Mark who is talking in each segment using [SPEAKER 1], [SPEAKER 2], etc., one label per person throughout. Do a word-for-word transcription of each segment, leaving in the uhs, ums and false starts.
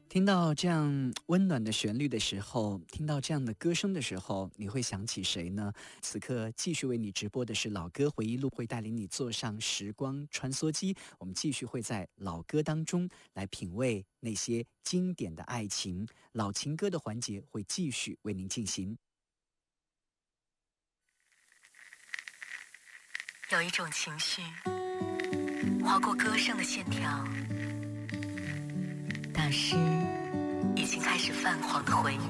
[SPEAKER 1] 听到这样温暖的旋律的时候，听到这样的歌声的时候，你会想起谁呢？此刻继续为你直播的是老歌回忆录，会带领你坐上时光穿梭机，我们继续会在老歌当中来品味那些经典的爱情，老情歌的环节会继续为您进行。
[SPEAKER 2] 有一种情绪划过歌声的线条，大师已经开始泛黄的回忆，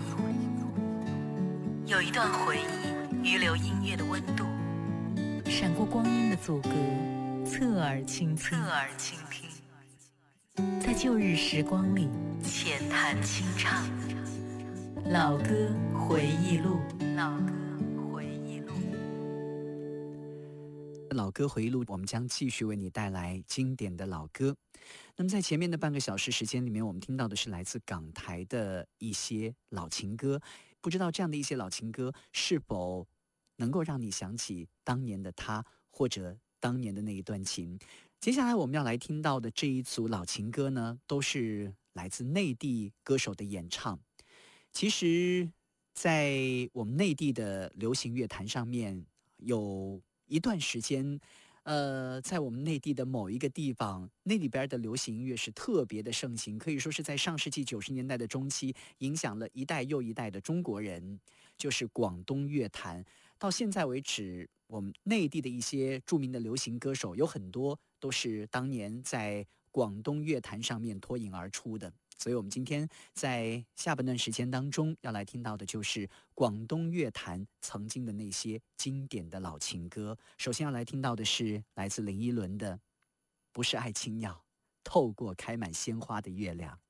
[SPEAKER 2] 有一段回忆余留音乐的温度，闪过光阴的阻隔，侧耳倾听，侧耳倾听，在旧日时光里浅谈轻唱，老歌回忆录，老歌回忆录。
[SPEAKER 1] 老歌回忆录，我们将继续为你带来经典的老歌。那么在前面的半个小时时间里面，我们听到的是来自港台的一些老情歌，不知道这样的一些老情歌是否能够让你想起当年的他，或者当年的那一段情。接下来我们要来听到的这一组老情歌呢，都是来自内地歌手的演唱。其实在我们内地的流行乐坛上面，有一段时间呃，在我们内地的某一个地方，那里边的流行音乐是特别的盛行，可以说是在上世纪九十年代的中期，影响了一代又一代的中国人，就是广东乐坛。到现在为止，我们内地的一些著名的流行歌手，有很多都是当年在广东乐坛上面脱颖而出的。所以我们今天在下半段时间当中要来听到的就是广东乐坛曾经的那些经典的老情歌。首先要来听到的是来自林依轮的《不是爱情鸟，透过开满鲜花的月亮》。